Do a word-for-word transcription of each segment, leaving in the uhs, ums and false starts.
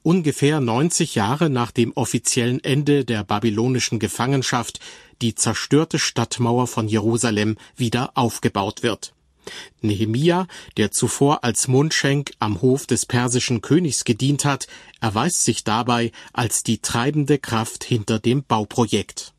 ungefähr neunzig Jahre nach dem offiziellen Ende der babylonischen Gefangenschaft die zerstörte Stadtmauer von Jerusalem wieder aufgebaut wird. Nehemia, der zuvor als Mundschenk am Hof des persischen Königs gedient hat, erweist sich dabei als die treibende Kraft hinter dem Bauprojekt.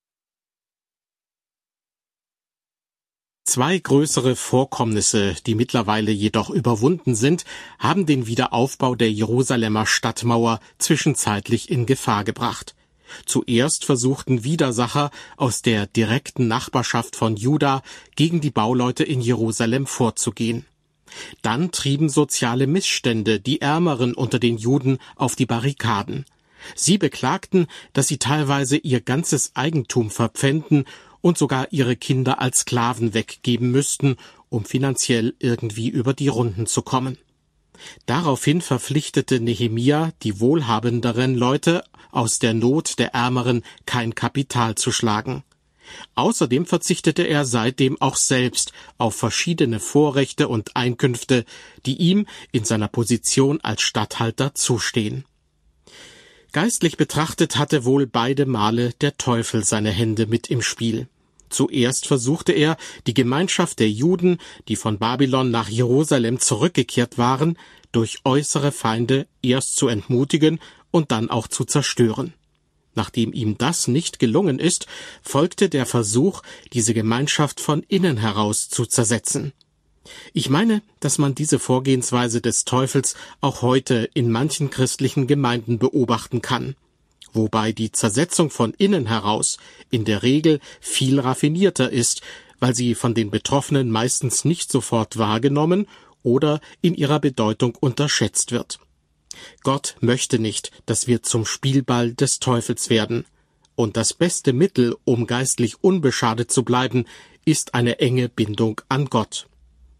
Zwei größere Vorkommnisse, die mittlerweile jedoch überwunden sind, haben den Wiederaufbau der Jerusalemer Stadtmauer zwischenzeitlich in Gefahr gebracht. Zuerst versuchten Widersacher aus der direkten Nachbarschaft von Juda gegen die Bauleute in Jerusalem vorzugehen. Dann trieben soziale Missstände die Ärmeren unter den Juden auf die Barrikaden. Sie beklagten, dass sie teilweise ihr ganzes Eigentum verpfänden und sogar ihre Kinder als Sklaven weggeben müssten, um finanziell irgendwie über die Runden zu kommen. Daraufhin verpflichtete Nehemia die wohlhabenderen Leute, aus der Not der Ärmeren kein Kapital zu schlagen. Außerdem verzichtete er seitdem auch selbst auf verschiedene Vorrechte und Einkünfte, die ihm in seiner Position als Statthalter zustehen. Geistlich betrachtet hatte wohl beide Male der Teufel seine Hände mit im Spiel. Zuerst versuchte er, die Gemeinschaft der Juden, die von Babylon nach Jerusalem zurückgekehrt waren, durch äußere Feinde erst zu entmutigen und dann auch zu zerstören. Nachdem ihm das nicht gelungen ist, folgte der Versuch, diese Gemeinschaft von innen heraus zu zersetzen. Ich meine, dass man diese Vorgehensweise des Teufels auch heute in manchen christlichen Gemeinden beobachten kann, wobei die Zersetzung von innen heraus in der Regel viel raffinierter ist, weil sie von den Betroffenen meistens nicht sofort wahrgenommen oder in ihrer Bedeutung unterschätzt wird. Gott möchte nicht, dass wir zum Spielball des Teufels werden. Und das beste Mittel, um geistlich unbeschadet zu bleiben, ist eine enge Bindung an Gott.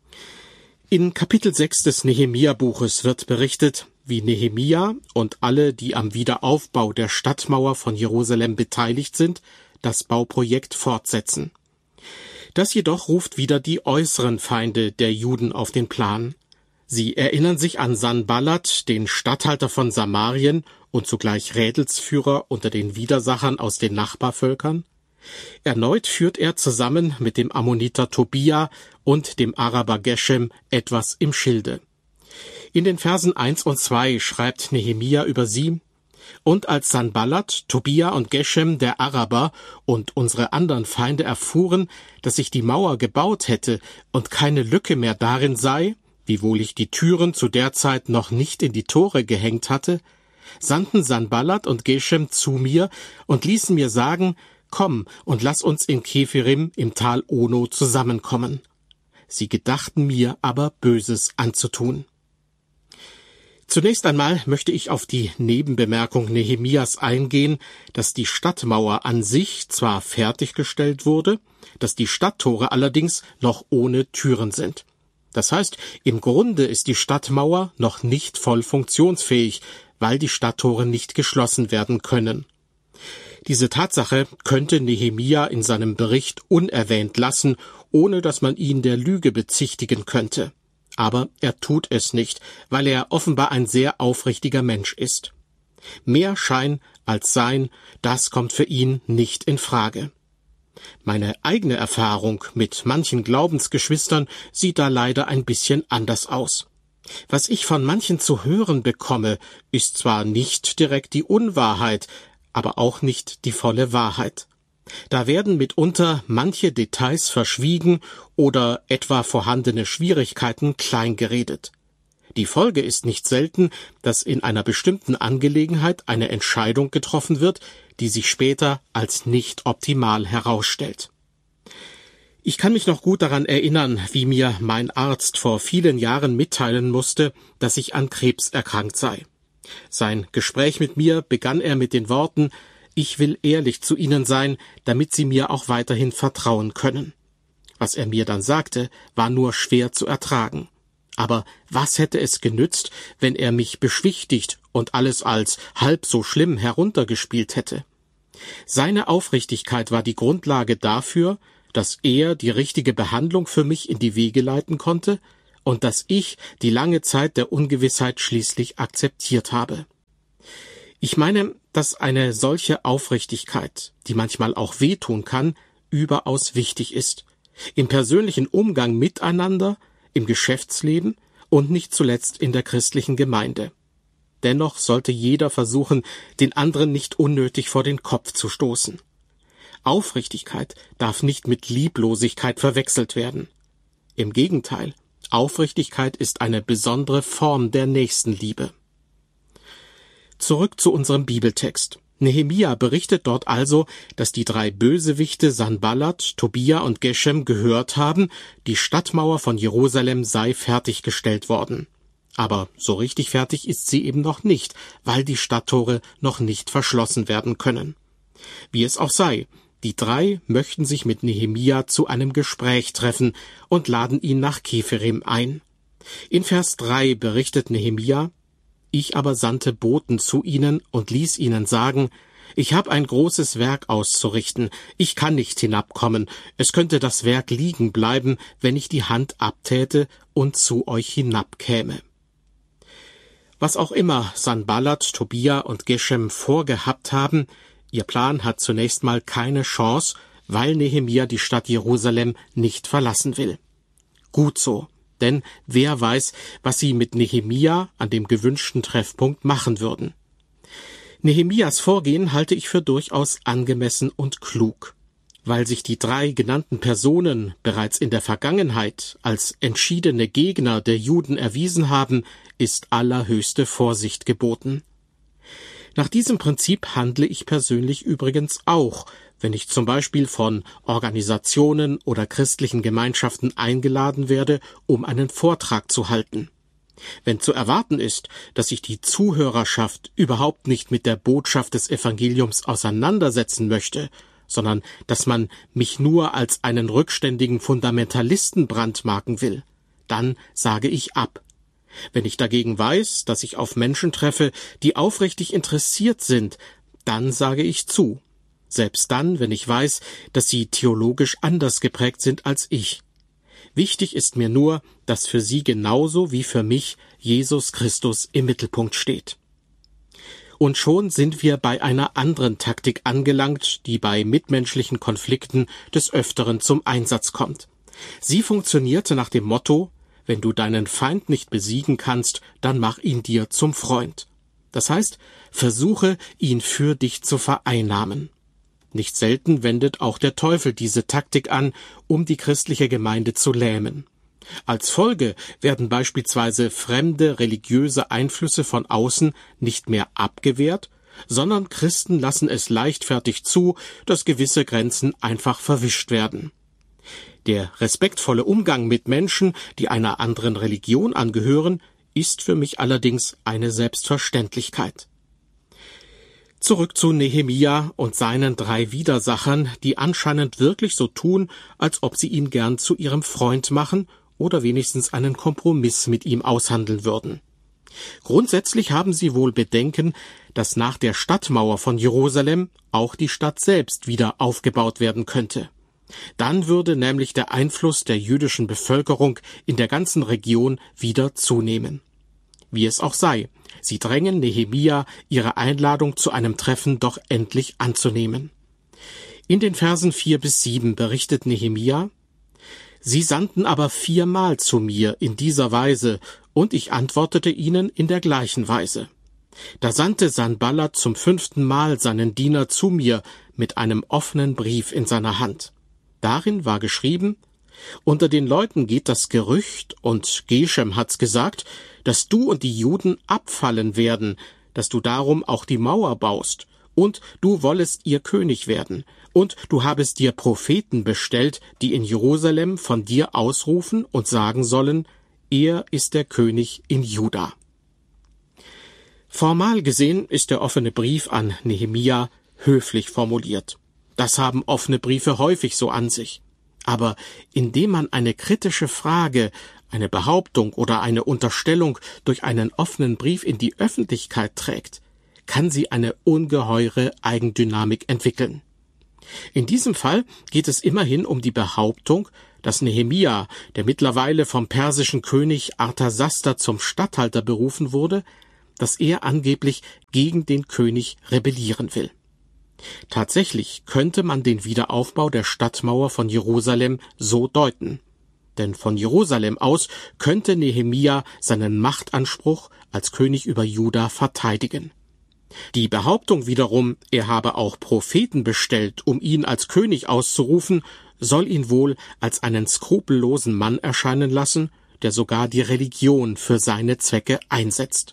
In Kapitel sechs des Nehemia-Buches wird berichtet, wie Nehemia und alle, die am Wiederaufbau der Stadtmauer von Jerusalem beteiligt sind, das Bauprojekt fortsetzen. Das jedoch ruft wieder die äußeren Feinde der Juden auf den Plan. Sie erinnern sich an Sanballat, den Statthalter von Samarien und zugleich Rädelsführer unter den Widersachern aus den Nachbarvölkern. Erneut führt er zusammen mit dem Ammoniter Tobia und dem Araber Geshem etwas im Schilde. In den Versen eins und zwei schreibt Nehemia über sie: Und als Sanballat, Tobia und Geshem, der Araber, und unsere anderen Feinde erfuhren, dass ich die Mauer gebaut hätte und keine Lücke mehr darin sei, wiewohl ich die Türen zu der Zeit noch nicht in die Tore gehängt hatte, sandten Sanballat und Geshem zu mir und ließen mir sagen: Komm und lass uns in Kephirim im Tal Ono zusammenkommen. Sie gedachten mir aber Böses anzutun. Zunächst einmal möchte ich auf die Nebenbemerkung Nehemias eingehen, dass die Stadtmauer an sich zwar fertiggestellt wurde, dass die Stadttore allerdings noch ohne Türen sind. Das heißt, im Grunde ist die Stadtmauer noch nicht voll funktionsfähig, weil die Stadttore nicht geschlossen werden können. Diese Tatsache könnte Nehemia in seinem Bericht unerwähnt lassen, ohne dass man ihn der Lüge bezichtigen könnte. Aber er tut es nicht, weil er offenbar ein sehr aufrichtiger Mensch ist. Mehr Schein als Sein, das kommt für ihn nicht in Frage. Meine eigene Erfahrung mit manchen Glaubensgeschwistern sieht da leider ein bisschen anders aus. Was ich von manchen zu hören bekomme, ist zwar nicht direkt die Unwahrheit, aber auch nicht die volle Wahrheit. Da werden mitunter manche Details verschwiegen oder etwa vorhandene Schwierigkeiten kleingeredet. Die Folge ist nicht selten, dass in einer bestimmten Angelegenheit eine Entscheidung getroffen wird, die sich später als nicht optimal herausstellt. Ich kann mich noch gut daran erinnern, wie mir mein Arzt vor vielen Jahren mitteilen musste, dass ich an Krebs erkrankt sei. Sein Gespräch mit mir begann er mit den Worten: Ich will ehrlich zu Ihnen sein, damit Sie mir auch weiterhin vertrauen können. Was er mir dann sagte, war nur schwer zu ertragen. Aber was hätte es genützt, wenn er mich beschwichtigt und alles als halb so schlimm heruntergespielt hätte? Seine Aufrichtigkeit war die Grundlage dafür, dass er die richtige Behandlung für mich in die Wege leiten konnte und dass ich die lange Zeit der Ungewissheit schließlich akzeptiert habe. Ich meine, dass eine solche Aufrichtigkeit, die manchmal auch wehtun kann, überaus wichtig ist. Im persönlichen Umgang miteinander, im Geschäftsleben und nicht zuletzt in der christlichen Gemeinde. Dennoch sollte jeder versuchen, den anderen nicht unnötig vor den Kopf zu stoßen. Aufrichtigkeit darf nicht mit Lieblosigkeit verwechselt werden. Im Gegenteil, Aufrichtigkeit ist eine besondere Form der Nächstenliebe. Zurück zu unserem Bibeltext. Nehemia berichtet dort also, dass die drei Bösewichte Sanballat, Tobia und Geshem gehört haben, die Stadtmauer von Jerusalem sei fertiggestellt worden. Aber so richtig fertig ist sie eben noch nicht, weil die Stadttore noch nicht verschlossen werden können. Wie es auch sei, die drei möchten sich mit Nehemia zu einem Gespräch treffen und laden ihn nach Kefirim ein. In Vers drei berichtet Nehemia: Ich aber sandte Boten zu ihnen und ließ ihnen sagen, ich habe ein großes Werk auszurichten, ich kann nicht hinabkommen, es könnte das Werk liegen bleiben, wenn ich die Hand abtäte und zu euch hinabkäme. Was auch immer Sanballat, Tobia und Geshem vorgehabt haben, ihr Plan hat zunächst mal keine Chance, weil Nehemia die Stadt Jerusalem nicht verlassen will. Gut so. Denn wer weiß, was sie mit Nehemia an dem gewünschten Treffpunkt machen würden. Nehemias Vorgehen halte ich für durchaus angemessen und klug. Weil sich die drei genannten Personen bereits in der Vergangenheit als entschiedene Gegner der Juden erwiesen haben, ist allerhöchste Vorsicht geboten. Nach diesem Prinzip handle ich persönlich übrigens auch, wenn ich zum Beispiel von Organisationen oder christlichen Gemeinschaften eingeladen werde, um einen Vortrag zu halten. Wenn zu erwarten ist, dass sich die Zuhörerschaft überhaupt nicht mit der Botschaft des Evangeliums auseinandersetzen möchte, sondern dass man mich nur als einen rückständigen Fundamentalisten brandmarken will, dann sage ich ab. Wenn ich dagegen weiß, dass ich auf Menschen treffe, die aufrichtig interessiert sind, dann sage ich zu. Selbst dann, wenn ich weiß, dass sie theologisch anders geprägt sind als ich. Wichtig ist mir nur, dass für sie genauso wie für mich Jesus Christus im Mittelpunkt steht. Und schon sind wir bei einer anderen Taktik angelangt, die bei mitmenschlichen Konflikten des Öfteren zum Einsatz kommt. Sie funktionierte nach dem Motto: Wenn du deinen Feind nicht besiegen kannst, dann mach ihn dir zum Freund. Das heißt, versuche, ihn für dich zu vereinnahmen. Nicht selten wendet auch der Teufel diese Taktik an, um die christliche Gemeinde zu lähmen. Als Folge werden beispielsweise fremde religiöse Einflüsse von außen nicht mehr abgewehrt, sondern Christen lassen es leichtfertig zu, dass gewisse Grenzen einfach verwischt werden. Der respektvolle Umgang mit Menschen, die einer anderen Religion angehören, ist für mich allerdings eine Selbstverständlichkeit. Zurück zu Nehemia und seinen drei Widersachern, die anscheinend wirklich so tun, als ob sie ihn gern zu ihrem Freund machen oder wenigstens einen Kompromiss mit ihm aushandeln würden. Grundsätzlich haben sie wohl Bedenken, dass nach der Stadtmauer von Jerusalem auch die Stadt selbst wieder aufgebaut werden könnte. Dann würde nämlich der Einfluss der jüdischen Bevölkerung in der ganzen Region wieder zunehmen. Wie es auch sei, sie drängen Nehemia, ihre Einladung zu einem Treffen doch endlich anzunehmen. In den Versen vier bis sieben berichtet Nehemia: Sie sandten aber viermal zu mir in dieser Weise, und ich antwortete ihnen in der gleichen Weise. Da sandte Sanballat zum fünften Mal seinen Diener zu mir mit einem offenen Brief in seiner Hand. Darin war geschrieben: Unter den Leuten geht das Gerücht, und Geshem hat's gesagt, dass du und die Juden abfallen werden, dass du darum auch die Mauer baust, und du wollest ihr König werden, und du habest dir Propheten bestellt, die in Jerusalem von dir ausrufen und sagen sollen, er ist der König in Juda. Formal gesehen ist der offene Brief an Nehemia höflich formuliert. Das haben offene Briefe häufig so an sich. Aber indem man eine kritische Frage, eine Behauptung oder eine Unterstellung durch einen offenen Brief in die Öffentlichkeit trägt, kann sie eine ungeheure Eigendynamik entwickeln. In diesem Fall geht es immerhin um die Behauptung, dass Nehemia, der mittlerweile vom persischen König Arthasasta zum Statthalter berufen wurde, dass er angeblich gegen den König rebellieren will. Tatsächlich könnte man den Wiederaufbau der Stadtmauer von Jerusalem so deuten. Denn von Jerusalem aus könnte Nehemia seinen Machtanspruch als König über Juda verteidigen. Die Behauptung wiederum, er habe auch Propheten bestellt, um ihn als König auszurufen, soll ihn wohl als einen skrupellosen Mann erscheinen lassen, der sogar die Religion für seine Zwecke einsetzt.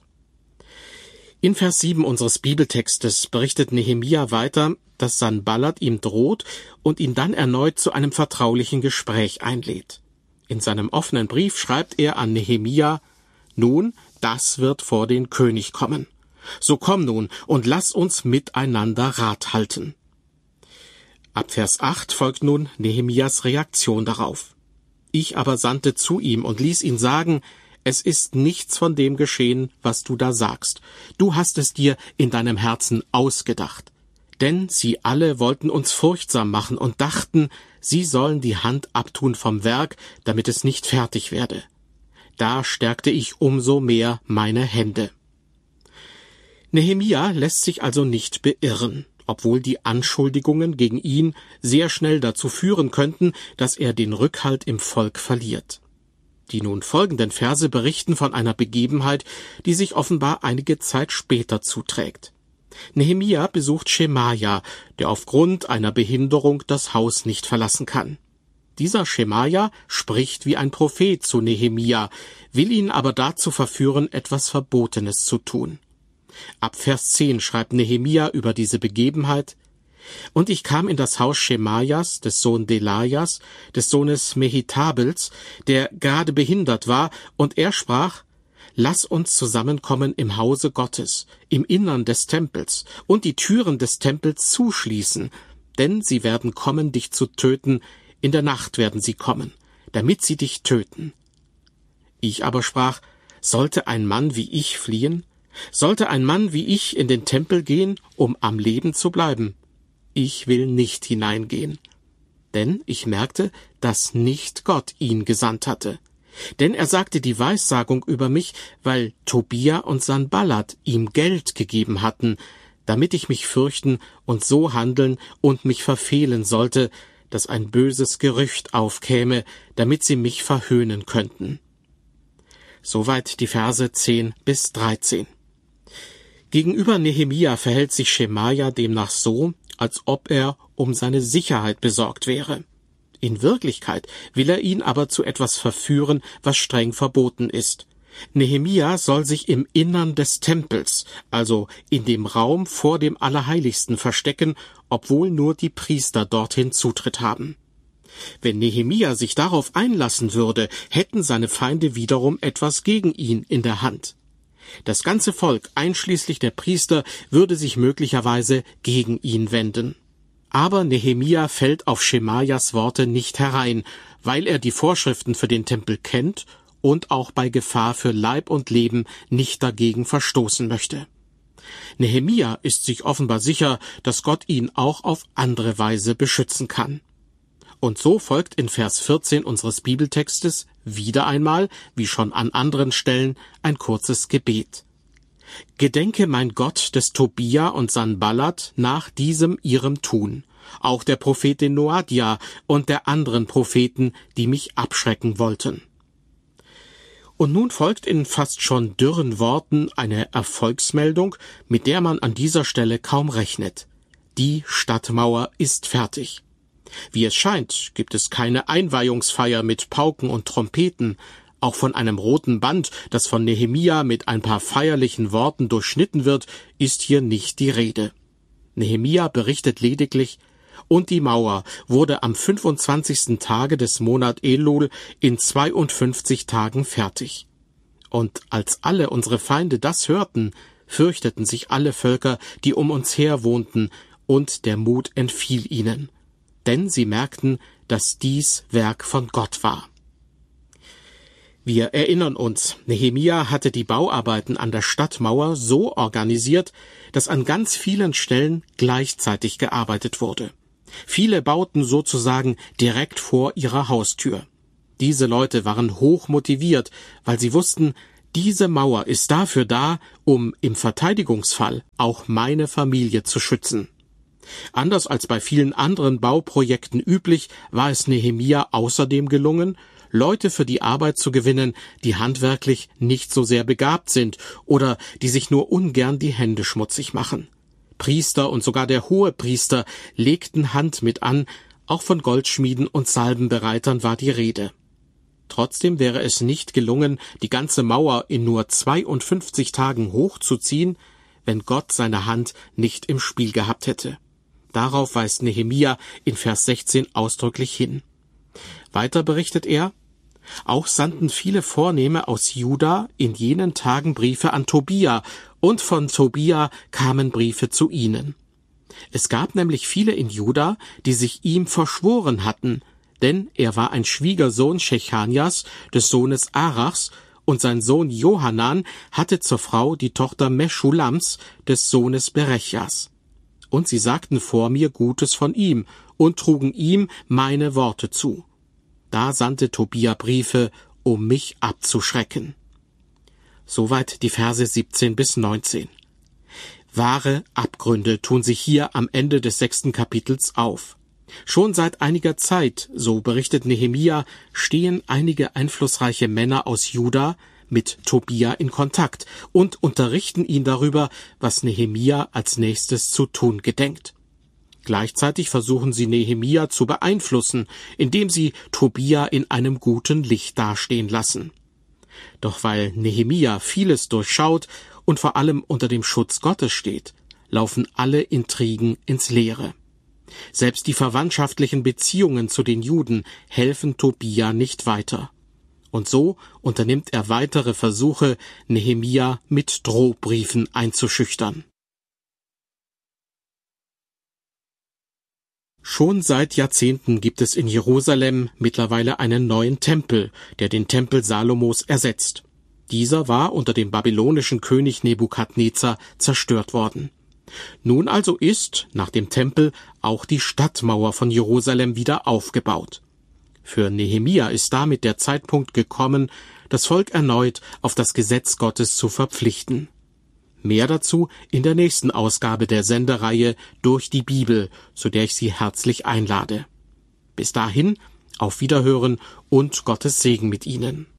In Vers sieben unseres Bibeltextes berichtet Nehemia weiter, dass Sanballat ihm droht und ihn dann erneut zu einem vertraulichen Gespräch einlädt. In seinem offenen Brief schreibt er an Nehemia: Nun, das wird vor den König kommen. So komm nun und lass uns miteinander Rat halten. Ab Vers acht folgt nun Nehemias Reaktion darauf. Ich aber sandte zu ihm und ließ ihn sagen: Es ist nichts von dem geschehen, was du da sagst. Du hast es dir in deinem Herzen ausgedacht. Denn sie alle wollten uns furchtsam machen und dachten, sie sollen die Hand abtun vom Werk, damit es nicht fertig werde. Da stärkte ich umso mehr meine Hände. Nehemia lässt sich also nicht beirren, obwohl die Anschuldigungen gegen ihn sehr schnell dazu führen könnten, dass er den Rückhalt im Volk verliert. Die nun folgenden Verse berichten von einer Begebenheit, die sich offenbar einige Zeit später zuträgt. Nehemia besucht Schemaja, der aufgrund einer Behinderung das Haus nicht verlassen kann. Dieser Schemaja spricht wie ein Prophet zu Nehemia, will ihn aber dazu verführen, etwas Verbotenes zu tun. Ab Vers zehn schreibt Nehemia über diese Begebenheit: Und ich kam in das Haus Schemajas, des Sohn Delajas, des Sohnes Mehetabels, der gerade behindert war, und er sprach: Lass uns zusammenkommen im Hause Gottes, im Innern des Tempels, und die Türen des Tempels zuschließen, denn sie werden kommen, dich zu töten, in der Nacht werden sie kommen, damit sie dich töten. Ich aber sprach: Sollte ein Mann wie ich fliehen? Sollte ein Mann wie ich in den Tempel gehen, um am Leben zu bleiben? Ich will nicht hineingehen. Denn ich merkte, dass nicht Gott ihn gesandt hatte. Denn er sagte die Weissagung über mich, weil Tobia und Sanballat ihm Geld gegeben hatten, damit ich mich fürchten und so handeln und mich verfehlen sollte, dass ein böses Gerücht aufkäme, damit sie mich verhöhnen könnten. Soweit die Verse zehn bis dreizehn. Gegenüber Nehemia verhält sich Schemaja demnach so, als ob er um seine Sicherheit besorgt wäre. In Wirklichkeit will er ihn aber zu etwas verführen, was streng verboten ist. Nehemia soll sich im Innern des Tempels, also in dem Raum vor dem Allerheiligsten, verstecken, obwohl nur die Priester dorthin Zutritt haben. Wenn Nehemia sich darauf einlassen würde, hätten seine Feinde wiederum etwas gegen ihn in der Hand. Das ganze Volk, einschließlich der Priester, würde sich möglicherweise gegen ihn wenden. Aber Nehemia fällt auf Schemajas Worte nicht herein, weil er die Vorschriften für den Tempel kennt und auch bei Gefahr für Leib und Leben nicht dagegen verstoßen möchte. Nehemia ist sich offenbar sicher, dass Gott ihn auch auf andere Weise beschützen kann. Und so folgt in Vers vierzehn unseres Bibeltextes wieder einmal, wie schon an anderen Stellen, ein kurzes Gebet. Gedenke, mein Gott, des Tobia und Sanballat nach diesem ihrem Tun, auch der Prophetin Noadia und der anderen Propheten, die mich abschrecken wollten. Und nun folgt in fast schon dürren Worten eine Erfolgsmeldung, mit der man an dieser Stelle kaum rechnet. Die Stadtmauer ist fertig. Wie es scheint, gibt es keine Einweihungsfeier mit Pauken und Trompeten. Auch von einem roten Band, das von Nehemia mit ein paar feierlichen Worten durchschnitten wird, ist hier nicht die Rede. Nehemia berichtet lediglich: Und die Mauer wurde am fünfundzwanzigsten Tage des Monat Elul in zweiundfünfzig Tagen fertig. Und als alle unsere Feinde das hörten, fürchteten sich alle Völker, die um uns her wohnten, und der Mut entfiel ihnen. Denn sie merkten, dass dies Werk von Gott war. Wir erinnern uns, Nehemia hatte die Bauarbeiten an der Stadtmauer so organisiert, dass an ganz vielen Stellen gleichzeitig gearbeitet wurde. Viele bauten sozusagen direkt vor ihrer Haustür. Diese Leute waren hoch motiviert, weil sie wussten, Diese Mauer ist dafür da, um im Verteidigungsfall auch meine Familie zu schützen. Anders als bei vielen anderen Bauprojekten üblich, war es Nehemia außerdem gelungen, Leute für die Arbeit zu gewinnen, die handwerklich nicht so sehr begabt sind oder die sich nur ungern die Hände schmutzig machen. Priester und sogar der Hohepriester legten Hand mit an, auch von Goldschmieden und Salbenbereitern war die Rede. Trotzdem wäre es nicht gelungen, die ganze Mauer in nur zweiundfünfzig Tagen hochzuziehen, wenn Gott seine Hand nicht im Spiel gehabt hätte. Darauf weist Nehemia in Vers sechzehn ausdrücklich hin. Weiter berichtet er, auch sandten viele Vornehme aus Juda in jenen Tagen Briefe an Tobia, und von Tobia kamen Briefe zu ihnen. Es gab nämlich viele in Juda, die sich ihm verschworen hatten, denn er war ein Schwiegersohn Schechanias, des Sohnes Arachs, und sein Sohn Johanan hatte zur Frau die Tochter Meschulams, des Sohnes Berechjas. Und sie sagten vor mir Gutes von ihm und trugen ihm meine Worte zu. Da sandte Tobia Briefe, um mich abzuschrecken. Soweit die Verse siebzehn bis neunzehn. Wahre Abgründe tun sich hier am Ende des sechsten Kapitels auf. Schon seit einiger Zeit, so berichtet Nehemia, stehen einige einflussreiche Männer aus Juda mit Tobia in Kontakt und unterrichten ihn darüber, was Nehemia als nächstes zu tun gedenkt. Gleichzeitig versuchen sie Nehemia zu beeinflussen, indem sie Tobia in einem guten Licht dastehen lassen. Doch weil Nehemia vieles durchschaut und vor allem unter dem Schutz Gottes steht, laufen alle Intrigen ins Leere. Selbst die verwandtschaftlichen Beziehungen zu den Juden helfen Tobia nicht weiter. Und so unternimmt er weitere Versuche, Nehemia mit Drohbriefen einzuschüchtern. Schon seit Jahrzehnten gibt es in Jerusalem mittlerweile einen neuen Tempel, der den Tempel Salomos ersetzt. Dieser war unter dem babylonischen König Nebukadnezar zerstört worden. Nun also ist, nach dem Tempel, auch die Stadtmauer von Jerusalem wieder aufgebaut. Für Nehemia ist damit der Zeitpunkt gekommen, das Volk erneut auf das Gesetz Gottes zu verpflichten. Mehr dazu in der nächsten Ausgabe der Sendereihe Durch die Bibel, zu der ich Sie herzlich einlade. Bis dahin, auf Wiederhören und Gottes Segen mit Ihnen.